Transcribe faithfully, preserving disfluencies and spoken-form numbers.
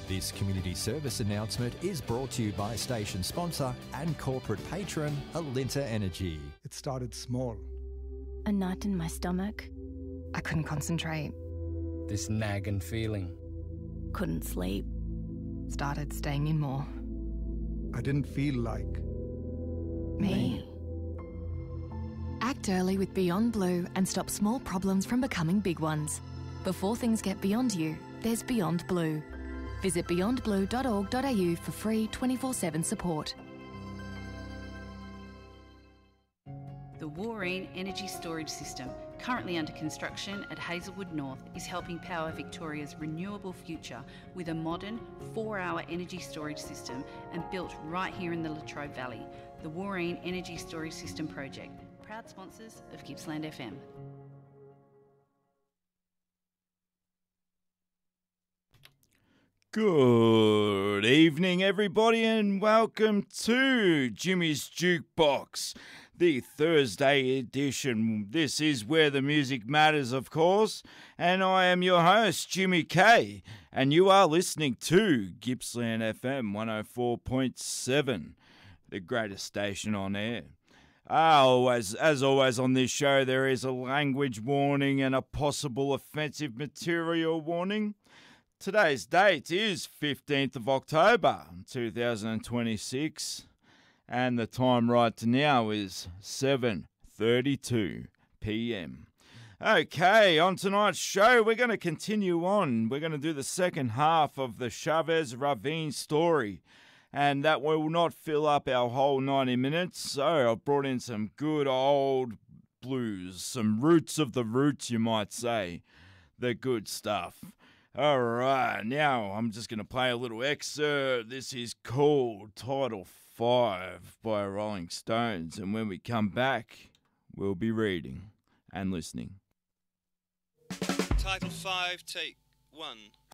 This community service announcement is brought to you by station sponsor and corporate patron Alinta Energy. It started small. A knot in my stomach. I couldn't concentrate. This nagging feeling. Couldn't sleep. Started staying in more. I didn't feel like Me. Act early with Beyond Blue and stop small problems from becoming big ones. Before things get beyond you, there's Beyond Blue. Visit beyond blue dot org dot a u for free twenty-four seven support. The Wooreen Energy Storage System, currently under construction at Hazelwood North, is helping power Victoria's renewable future with a modern four-hour energy storage system and built right here in the Latrobe Valley. The Wooreen Energy Storage System project, proud sponsors of Gippsland F M. Good evening, everybody, and welcome to Jimmy's Jukebox, the Thursday edition. This is where the music matters, of course, and I am your host, Jimmy K, and you are listening to Gippsland F M one oh four point seven, the greatest station on air. Oh, as, as always on this show, there is a language warning and a possible offensive material warning. Today's date is fifteenth of October two thousand twenty-six, and the time right now is seven thirty-two p m. Okay, on tonight's show, we're going to continue on. We're going to do the second half of the Chavez Ravine story, and that will not fill up our whole ninety minutes, so I've brought in some good old blues, some roots of the roots, you might say, the good stuff. All right, now I'm just going to play a little excerpt. This is called Title five by Rolling Stones, and when we come back, we'll be reading and listening. Title five, take one.